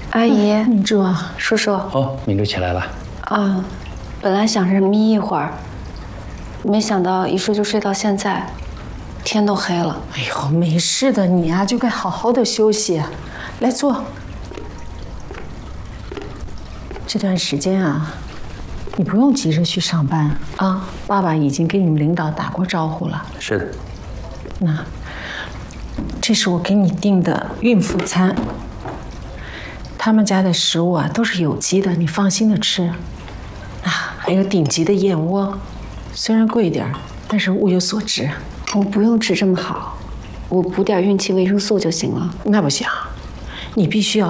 阿姨， 明珠， 叔叔。 哦，明珠起来了。 啊，本来想着眯一会儿，没想到一睡就睡到现在，天都黑了。 哎呦，没事的，你啊就该好好的休息。来坐。这段时间啊，你不用急着去上班啊。爸爸已经给你们领导打过招呼了。 是的。 那，这是我给你订的孕妇餐。他们家的食物啊都是有机的，你放心的吃。啊，还有顶级的燕窝，虽然贵一点，但是物有所值。 我不用吃这么好，我补点孕期维生素就行了。 那不行，你必须要